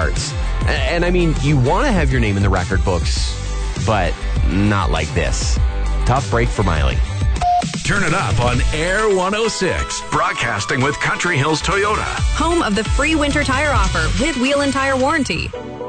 And I mean, you want to have your name in the record books, but not like this. Tough break for Miley. Turn it up on Air 106. Broadcasting with Country Hills Toyota. Home of the free winter tire offer with wheel and tire warranty.